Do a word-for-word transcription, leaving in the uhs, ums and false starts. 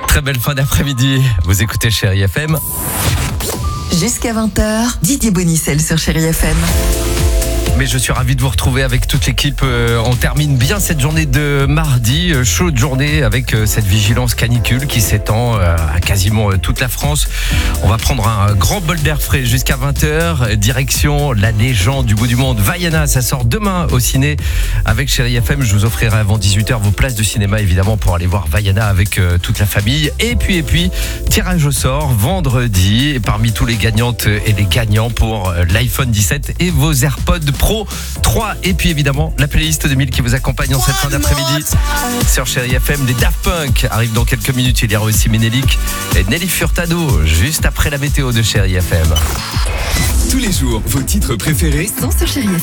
Très belle fin d'après-midi. Vous écoutez Chérie F M. Jusqu'à vingt heures, Didier Bonicel sur Chérie F M. Mais je suis ravi de vous retrouver avec toute l'équipe. Euh, on termine bien cette journée de mardi, euh, chaude journée avec euh, cette vigilance canicule qui s'étend euh, à quasiment euh, toute la France. On va prendre un grand bol d'air frais jusqu'à vingt heures. Direction la légende du bout du monde, Vaiana. Ça sort demain au ciné avec Chérie F M. Je vous offrirai avant dix-huit heures vos places de cinéma évidemment pour aller voir Vaiana avec euh, toute la famille. Et puis, et puis, tirage au sort vendredi. Et parmi tous les gagnantes et les gagnants pour euh, l'iPhone dix-sept et vos AirPods Pro trois. Et puis évidemment la playlist de Mille qui vous accompagne en cette fin d'après-midi sur Chérie F M. Les Daft Punk arrivent dans quelques minutes. Il y aura aussi Ménélique et Nelly Furtado juste après la météo de Chérie F M. Tous les jours, vos titres préférés Sont sur Chérie F M.